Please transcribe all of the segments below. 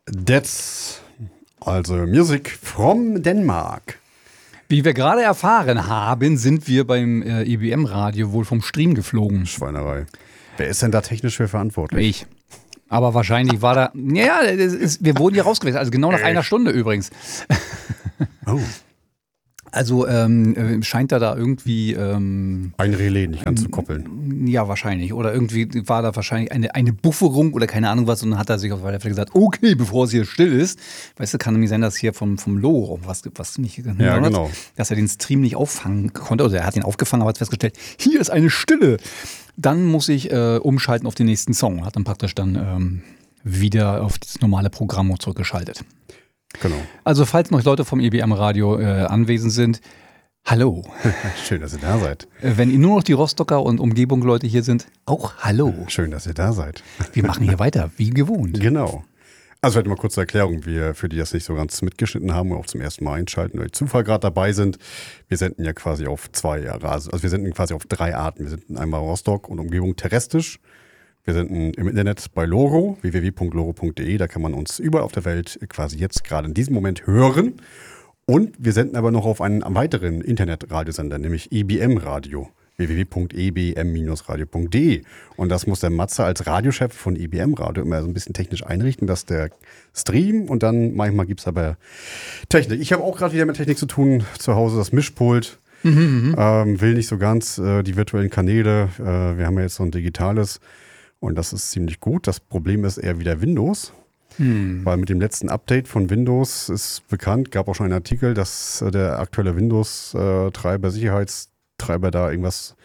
That's also Music from Denmark. Wie wir gerade erfahren haben, sind wir beim IBM-Radio wohl vom Stream geflogen. Schweinerei. Wer ist denn da technisch für verantwortlich? Ich. Aber wahrscheinlich war da. Ja, wir wurden hier rausgewechselt. Also genau nach einer Stunde übrigens. Oh. Also scheint da irgendwie. Ein Relais nicht ganz zu koppeln. Ja, wahrscheinlich. Oder irgendwie war da wahrscheinlich eine Bufferung oder keine Ahnung was. Und dann hat er sich auf der Fläche gesagt: Okay, bevor es hier still ist. Weißt du, kann nämlich sein, dass hier vom Logo was nicht. Ja, genau. Dass er den Stream nicht auffangen konnte. Also er hat ihn aufgefangen, aber hat festgestellt: Hier ist eine Stille. Dann muss ich umschalten auf den nächsten Song. Hat dann praktisch wieder auf das normale Programm zurückgeschaltet. Genau. Also falls noch Leute vom IBM-Radio anwesend sind, hallo. Schön, dass ihr da seid. Wenn nur noch die Rostocker und Umgebung Leute hier sind, auch hallo. Schön, dass ihr da seid. Wir machen hier weiter, wie gewohnt. Genau. Also vielleicht mal kurz zur Erklärung, für die das nicht so ganz mitgeschnitten haben und auch zum ersten Mal einschalten oder Zufall gerade dabei sind. Wir senden ja quasi auf wir senden quasi auf 3 Arten. Wir senden einmal Rostock und Umgebung terrestrisch. Wir senden im Internet bei Loro, www.loro.de. Da kann man uns überall auf der Welt quasi jetzt gerade in diesem Moment hören. Und wir senden aber noch auf einen weiteren Internetradiosender, nämlich IBM Radio, www.ebm-radio.de. Und das muss der Matze als Radiochef von IBM Radio immer so ein bisschen technisch einrichten, dass der Stream und dann manchmal gibt es aber Technik. Ich habe auch gerade wieder mit Technik zu tun zu Hause, das Mischpult. Will nicht so ganz die virtuellen Kanäle. Wir haben ja jetzt so ein digitales. Und das ist ziemlich gut. Das Problem ist eher wieder Windows. Weil mit dem letzten Update von Windows ist bekannt, gab auch schon einen Artikel, dass der aktuelle Windows-Treiber, Sicherheitstreiber da irgendwas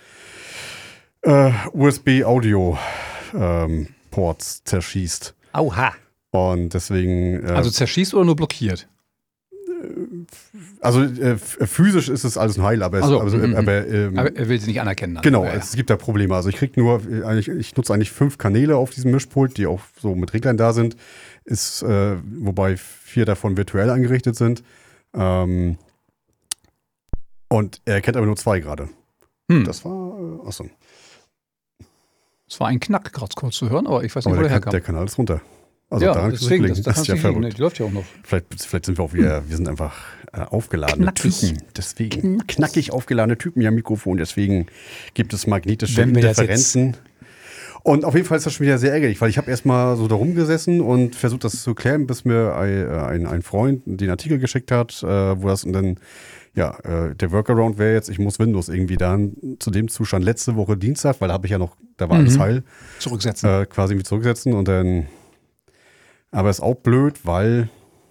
USB-Audio-Ports zerschießt. Auha. Und deswegen. Also zerschießt oder nur blockiert? Also physisch ist es alles ein Heil, aber aber er will sie nicht anerkennen. Dann. Genau, Ja. Es gibt da Probleme. Also ich nutze eigentlich 5 Kanäle auf diesem Mischpult, die auch so mit Reglern da sind, wobei 4 davon virtuell eingerichtet sind. Und er erkennt aber nur 2 gerade. Das war awesome. Es war ein Knack, gerade kurz zu hören, aber ich weiß nicht, wo der herkam. Der Kanal ist runter. Also ja, daran deswegen, das ist ja verrückt. Die läuft ja auch noch. Vielleicht sind wir auch wieder, wir sind einfach aufgeladene Knackig. Typen. Deswegen knackig aufgeladene Typen hier am Mikrofon. Deswegen gibt es magnetische Wenn wir Interferenzen. Und auf jeden Fall ist das schon wieder sehr ärgerlich, weil ich habe erstmal so da rumgesessen und versucht, das zu klären, bis mir ein Freund den Artikel geschickt hat, wo das und dann, der Workaround wäre jetzt, ich muss Windows irgendwie dann zu dem Zustand letzte Woche Dienstag, weil da habe ich ja noch, da war alles heil. Zurücksetzen. Quasi irgendwie zurücksetzen und dann. Aber ist auch blöd, weil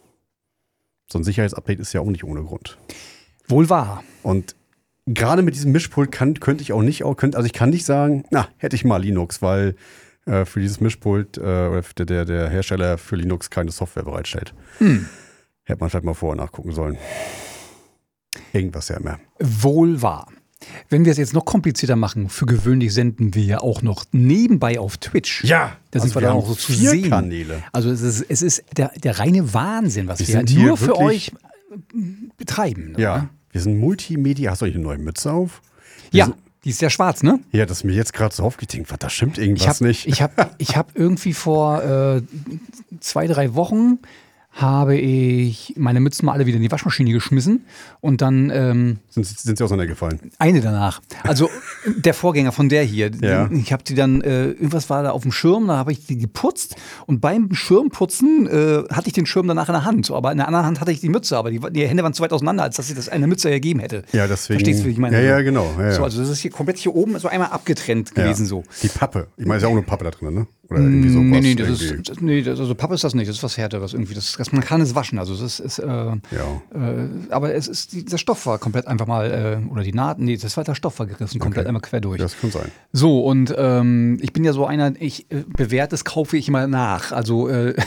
so ein Sicherheitsupdate ist ja auch nicht ohne Grund. Wohl wahr. Und gerade mit diesem Mischpult könnte ich kann nicht sagen, hätte ich mal Linux, weil für dieses Mischpult der Hersteller für Linux keine Software bereitstellt. Hätte man vielleicht mal vorher nachgucken sollen. Irgendwas ja immer. Wohl wahr. Wenn wir es jetzt noch komplizierter machen, für gewöhnlich senden wir ja auch noch nebenbei auf Twitch. Ja, da sind wir dann auch so zu sehen. Kanäle. Also es ist der reine Wahnsinn, was wir sind nur für euch betreiben. Ja, oder? wir sind Multimedia. Hast du eigentlich eine neue Mütze auf? Ja, die ist ja schwarz, ne? Ja, das ist mir jetzt gerade so aufgetinkt. Da stimmt irgendwas nicht. Ich hab irgendwie vor 2-3 Wochen habe ich meine Mützen mal alle wieder in die Waschmaschine geschmissen und dann sind sie auseinandergefallen? Eine danach. Also der Vorgänger von der hier. Ja. Ich habe die dann, irgendwas war da auf dem Schirm, da habe ich die geputzt und beim Schirmputzen hatte ich den Schirm danach in der Hand. So, aber in der anderen Hand hatte ich die Mütze, aber die Hände waren zu weit auseinander, als dass ich das eine Mütze ergeben hätte. Ja, deswegen. Verstehst du, wie ich meine? Ja, genau. Ja. So, also das ist hier komplett hier oben so einmal abgetrennt gewesen so. Die Pappe. Ich meine, ist ja auch eine Pappe da drin, ne? Oder irgendwie sowas. Also Pappe ist das nicht, das ist was Härteres irgendwie. Man kann es waschen, also das ist, aber der Stoff war komplett einfach mal, oder die Naht, das war der Stoff war gerissen, komplett einmal quer durch. Das kann sein. So, und ich bin ja so einer, Bewährtes kaufe ich immer nach. Also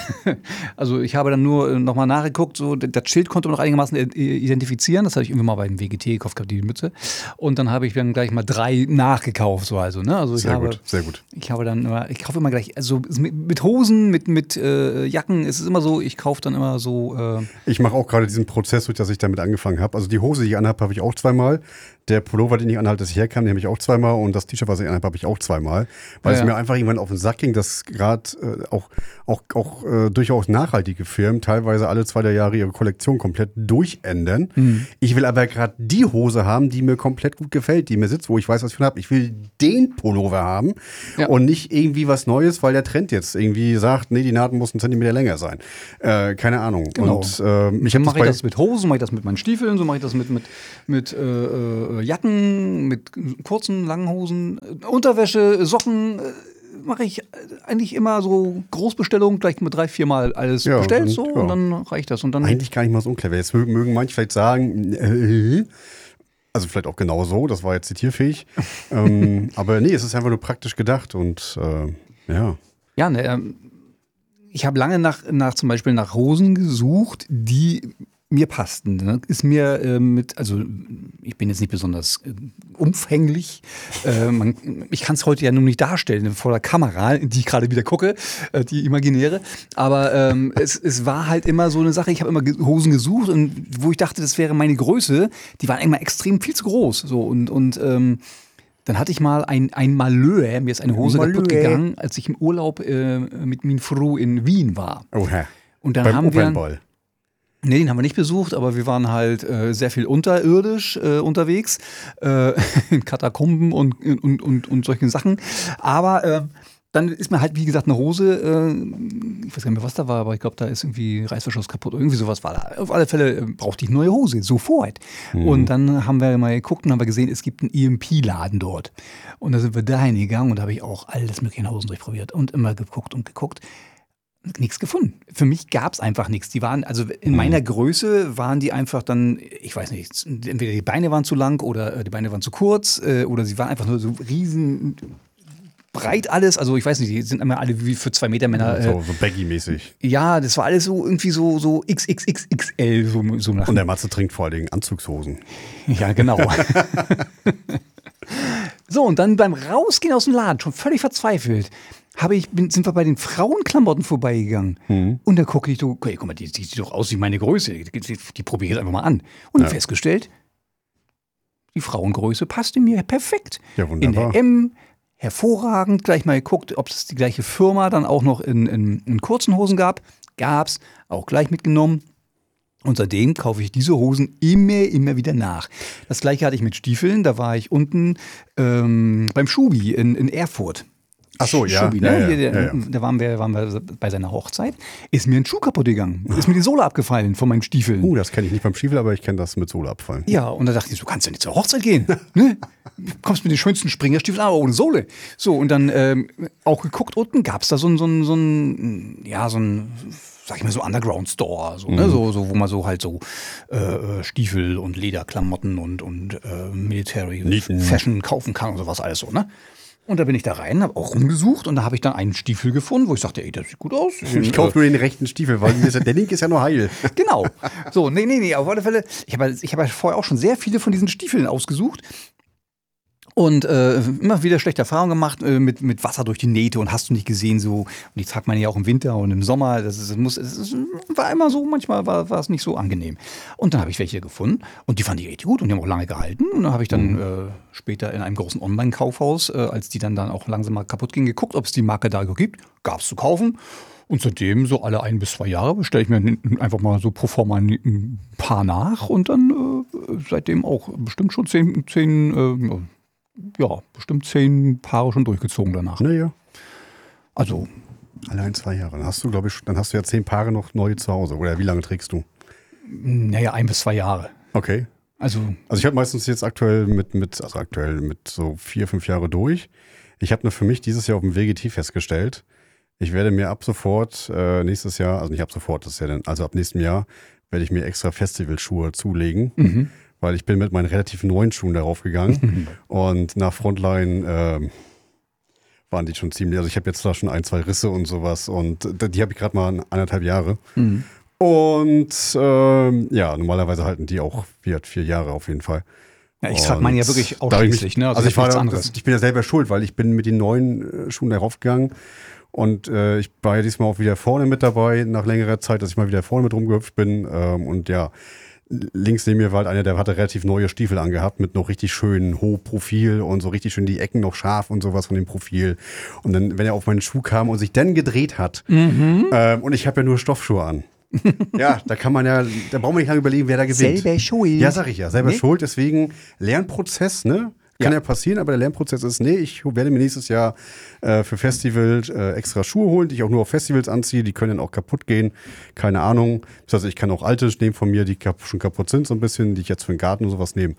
ich habe dann nur nochmal nachgeguckt, so das Schild konnte man noch einigermaßen identifizieren, das habe ich irgendwie mal beim WGT gekauft, die Mütze. Und dann habe ich dann gleich mal 3 nachgekauft, so also, ne? Also sehr gut. Ich kaufe immer gleich, also mit Hosen, mit Jacken ist es immer so, ich kaufe dann immer so. Ich mache auch gerade diesen Prozess, durch dass ich damit angefangen habe. Also die Hose, die ich anhabe, habe ich auch 2-mal. Der Pullover, den ich anhalte, dass ich herkam, den habe ich auch zweimal und das T-Shirt, was ich anhabe, habe ich auch zweimal. Weil es mir einfach irgendwann auf den Sack ging, dass gerade auch durchaus nachhaltige Firmen teilweise alle 2, 3 Jahre ihre Kollektion komplett durchändern. Ich will aber gerade die Hose haben, die mir komplett gut gefällt, die mir sitzt, wo ich weiß, was ich von habe. Ich will den Pullover haben und nicht irgendwie was Neues, weil der Trend jetzt irgendwie sagt, nee, die Naht muss 1 Zentimeter länger sein. Keine Ahnung. Genau. Und ich mache ich das mit Hosen, mache ich das mit meinen Stiefeln, so mache ich das mit Jacken, mit kurzen, langen Hosen, Unterwäsche, Socken. Mache ich eigentlich immer so Großbestellungen, gleich mit 3, 4 Mal alles bestellt und dann reicht das. Und dann eigentlich gar nicht mal so unclever. Jetzt mögen manche vielleicht sagen, also vielleicht auch genau so, das war jetzt zitierfähig. Aber nee, es ist einfach nur praktisch gedacht und ja. Ja, ich habe lange zum Beispiel nach Hosen gesucht, die mir passten. Ne? Ist mir also ich bin jetzt nicht besonders umfänglich. Ich kann es heute ja nun nicht darstellen vor der Kamera, die ich gerade wieder gucke, die imaginäre. Aber es war halt immer so eine Sache, ich habe immer Hosen gesucht und wo ich dachte, das wäre meine Größe, die waren immer extrem viel zu groß. So, und dann hatte ich mal ein Malheur, mir ist eine Hose kaputt gegangen, als ich im Urlaub mit meiner Frau in Wien war. Oha. Und dann haben wir... Nee, den haben wir nicht besucht, aber wir waren halt sehr viel unterirdisch unterwegs, in Katakomben und solchen Sachen. Aber dann ist mir halt, wie gesagt, eine Hose, ich weiß gar nicht mehr, was da war, aber ich glaube, da ist irgendwie Reißverschluss kaputt, irgendwie sowas war da. Auf alle Fälle brauchte ich eine neue Hose, sofort. Und dann haben wir mal geguckt und haben wir gesehen, es gibt einen EMP-Laden dort. Und da sind wir dahin gegangen und da habe ich auch alles mögliche Hosen durchprobiert und immer geguckt. Nichts gefunden. Für mich gab es einfach nichts. Die waren, also in meiner Größe waren die einfach dann, ich weiß nicht, entweder die Beine waren zu lang oder die Beine waren zu kurz oder sie waren einfach nur so riesen breit alles. Also ich weiß nicht, die sind immer alle wie für 2 Meter Männer. So Baggy-mäßig. Ja, das war alles so irgendwie so XXXXL. So nach. Und der Matze trinkt vor allen Dingen Anzughosen. Ja, genau. So, und dann beim Rausgehen aus dem Laden, schon völlig verzweifelt, sind wir bei den Frauenklamotten vorbeigegangen. Und da gucke ich so, okay, guck mal, die sieht doch aus wie meine Größe. Die probiere ich jetzt einfach mal an. Und dann festgestellt, die Frauengröße passte mir perfekt. Ja, wunderbar. In der M, hervorragend. Gleich mal geguckt, ob es die gleiche Firma dann auch noch in kurzen Hosen gab. Gab's, auch gleich mitgenommen. Und seitdem kaufe ich diese Hosen immer wieder nach. Das gleiche hatte ich mit Stiefeln. Da war ich unten beim Schubi in Erfurt. Ach so, ja. Schubi, ne? Da waren wir bei seiner Hochzeit. Ist mir ein Schuh kaputt gegangen. Ist mir die Sohle abgefallen von meinen Stiefeln. Das kenne ich nicht beim Stiefel, aber ich kenne das mit Sohle abfallen. Ja, und da dachte ich, du kannst ja nicht zur Hochzeit gehen. Ne? Du kommst mit den schönsten Springerstiefeln, aber ohne Sohle. So, und dann auch geguckt, unten gab es da so ein sag ich mal, so Underground-Store, so, ne? so, wo man so halt so Stiefel und Lederklamotten und Military Fashion kaufen kann und sowas alles so, ne? Und da bin ich da rein, habe auch rumgesucht und da habe ich dann einen Stiefel gefunden, wo ich sagte, ey, das sieht gut aus. Ich kaufe nur den rechten Stiefel, weil der linke ist ja nur heil. Genau. So, nee, auf alle Fälle. Ich habe vorher auch schon sehr viele von diesen Stiefeln ausgesucht. Und immer wieder schlechte Erfahrungen gemacht mit Wasser durch die Nähte und hast du nicht gesehen so. Und die tragt man ja auch im Winter und im Sommer. War immer so, manchmal war es nicht so angenehm. Und dann habe ich welche gefunden und die fand ich richtig gut und die haben auch lange gehalten. Und dann habe ich dann später in einem großen Online-Kaufhaus, als die dann auch langsam mal kaputt ging, geguckt, ob es die Marke da gibt. Gab es zu kaufen. Und seitdem, so alle 1 bis 2 Jahre, bestelle ich mir einfach mal so pro forma ein paar nach. Und dann seitdem auch bestimmt schon 10 Paare schon durchgezogen danach. Naja. Also. Allein 2 Jahre. Dann hast du, glaube ich, 10 Paare noch neu zu Hause. Oder wie lange trägst du? Naja, 1 bis 2 Jahre. Okay. Also ich habe meistens jetzt aktuell mit so 4, 5 Jahre durch. Ich habe nur für mich dieses Jahr auf dem WGT festgestellt, ich werde mir ab sofort nächstes Jahr, also nicht ab sofort, das ist ja dann, also ab nächstem Jahr, werde ich mir extra Festivalschuhe zulegen. Weil ich bin mit meinen relativ neuen Schuhen darauf gegangen und nach Frontline waren die schon ziemlich, also ich habe jetzt da schon 1, 2 Risse und sowas und die habe ich gerade mal 1,5 Jahre. Und normalerweise halten die auch 4 Jahre auf jeden Fall. Ja, ich trage meinen ja wirklich ausschließlich, ne? Also ich bin ja selber schuld, weil ich bin mit den neuen Schuhen darauf gegangen und ich war ja diesmal auch wieder vorne mit dabei nach längerer Zeit, dass ich mal wieder vorne mit rumgehüpft bin und ja, links neben mir war halt einer, der hatte relativ neue Stiefel angehabt mit noch richtig schön hohem Profil und so richtig schön die Ecken noch scharf und sowas von dem Profil. Und dann, wenn er auf meinen Schuh kam und sich dann gedreht hat, und ich habe ja nur Stoffschuhe an. Ja, da braucht man nicht lange überlegen, wer da gewinnt. Selber schuld. Ja, sag ich ja, selber schuld. Deswegen Lernprozess, ne? Kann ja passieren, aber der Lernprozess ist, ich werde mir nächstes Jahr für Festivals extra Schuhe holen, die ich auch nur auf Festivals anziehe. Die können dann auch kaputt gehen. Keine Ahnung. Das heißt, ich kann auch alte nehmen von mir, die schon kaputt sind so ein bisschen, die ich jetzt für den Garten und sowas nehme.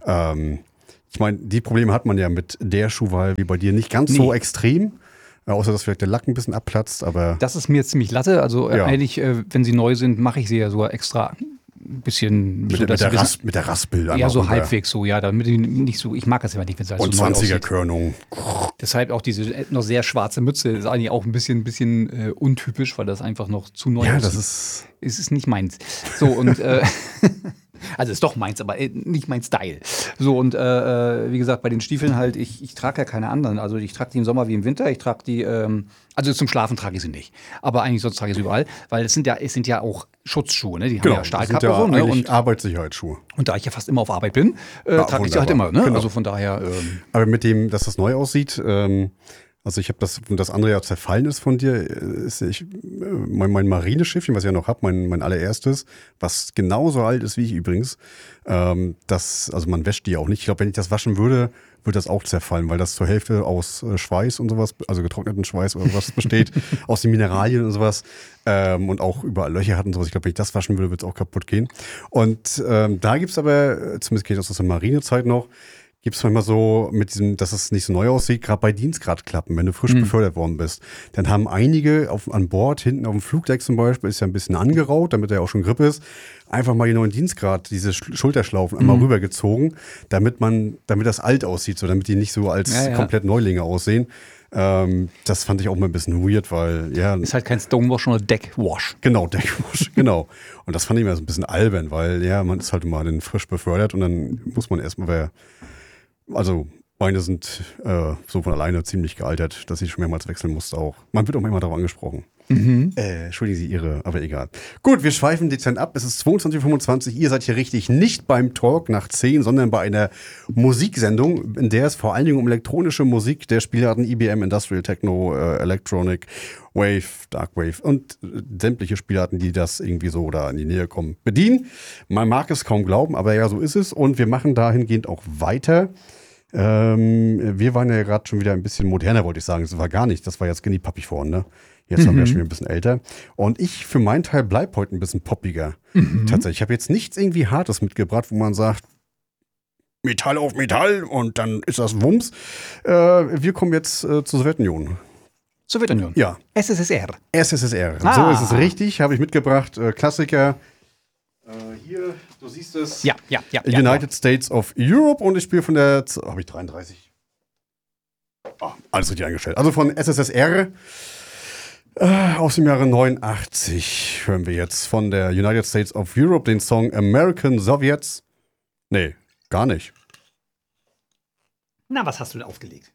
Ich meine, die Probleme hat man ja mit der Schuhwahl wie bei dir nicht ganz so extrem. Außer, dass vielleicht der Lack ein bisschen abplatzt, aber... Das ist mir ziemlich Latte. Also eigentlich, wenn sie neu sind, mache ich sie ja sogar extra ein bisschen... Mit der Raspel. Ja, so halbwegs so, ja, damit die nicht so... Ich mag das immer nicht, wenn es halt und so neu 20er-Körnung. Deshalb auch diese noch sehr schwarze Mütze ist eigentlich auch ein bisschen untypisch, weil das einfach noch zu neu ist. Ja, das ist... Es ist nicht meins. So, und... Also ist doch meins, aber nicht mein Style. So, und wie gesagt, bei den Stiefeln halt, ich trage ja keine anderen. Also ich trage die im Sommer wie im Winter. Ich trage die, also zum Schlafen trage ich sie nicht. Aber eigentlich sonst trage ich sie überall, weil es sind ja auch Schutzschuhe, ne? Die haben ja Stahlkappe. Das sind ja so, ne? Und Arbeitssicherheitsschuhe. Und da ich ja fast immer auf Arbeit bin, trage ich sie halt immer. Ne? Genau. Also von daher. Aber mit dem, dass das neu aussieht, also ich habe das andere ja zerfallen ist von dir, ist mein Marineschiffchen, was ich ja noch habe, mein allererstes, was genauso alt ist wie ich übrigens, also man wäscht die auch nicht. Ich glaube, wenn ich das waschen würde das auch zerfallen, weil das zur Hälfte aus Schweiß und sowas, also getrockneten Schweiß oder was besteht, aus den Mineralien und sowas und auch überall Löcher hat und sowas. Ich glaube, wenn ich das waschen würde, würde es auch kaputt gehen. Und da gibt es aber, zumindest geht das aus der Marinezeit noch, gibt es manchmal so mit diesem, dass es nicht so neu aussieht, gerade bei Dienstgradklappen, wenn du frisch befördert worden bist. Dann haben einige an Bord, hinten auf dem Flugdeck zum Beispiel, ist ja ein bisschen angeraut, damit er auch schon Grip ist, einfach mal die neuen Dienstgrad, diese Schulterschlaufen einmal rübergezogen, damit das alt aussieht, so damit die nicht so als komplett Neulinge aussehen. Das fand ich auch mal ein bisschen weird, weil, ist halt kein Stonewash, sondern Deckwash. Genau, Deckwash, genau. Und das fand ich immer so ein bisschen albern, weil, man ist halt immer dann frisch befördert und dann muss man erstmal, also meine sind so von alleine ziemlich gealtert, dass ich schon mehrmals wechseln musste auch. Man wird auch immer darauf angesprochen. Entschuldigen Sie aber egal. Gut, wir schweifen dezent ab. Es ist 22:25 Uhr. Ihr seid hier richtig nicht beim Talk nach 10, sondern bei einer Musiksendung, in der es vor allen Dingen um elektronische Musik der Spielarten IBM, Industrial Techno, Electronic, Wave, Dark Wave und sämtliche Spielarten, die das irgendwie so da in die Nähe kommen, bedienen. Man mag es kaum glauben, aber ja, so ist es. Und wir machen dahingehend auch weiter. Wir waren ja gerade schon wieder ein bisschen moderner, wollte ich sagen. Das war gar nicht. Das war jetzt Skinny Puppy vorhin, ne? Jetzt haben wir schon wieder ein bisschen älter. Und ich für meinen Teil bleib heute ein bisschen poppiger. Tatsächlich. Ich habe jetzt nichts irgendwie Hartes mitgebracht, wo man sagt, Metall auf Metall und dann ist das Wumms. Wir kommen jetzt zur Sowjetunion. Sowjetunion? Ja. SSSR. SSSR. So ist es richtig. Habe ich mitgebracht. Klassiker. Hier, du siehst es. Ja. United States of Europe und ich spiele von der. Habe ich 33? Alles richtig eingestellt. Also von SSSR aus dem Jahre 89 hören wir jetzt von der United States of Europe den Song American Soviets. Nee, gar nicht. Na, was hast du denn aufgelegt?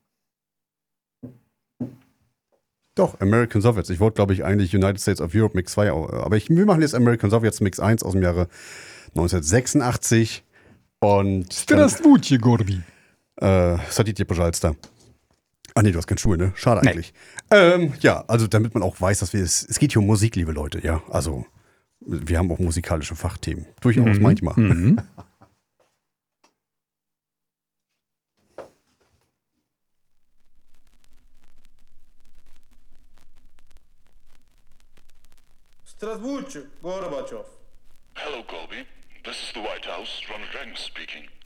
Doch, American Soviets. Ich wollte, glaube ich, eigentlich United States of Europe Mix 2, aber wir machen jetzt American Soviets Mix 1 aus dem Jahre 1986 und Здравствуйте, Gordi. Saditje Pojalsta. Ach nee, du hast keinen Stuhl, ne? Schade eigentlich. Ja, also damit man auch weiß, dass es geht hier um Musik, liebe Leute, ja. Also wir haben auch musikalische Fachthemen. Durchaus manchmal. Здравствуйте, Gorbachev. Hello, Colby. This is the White House. Ronald Reagan speaking.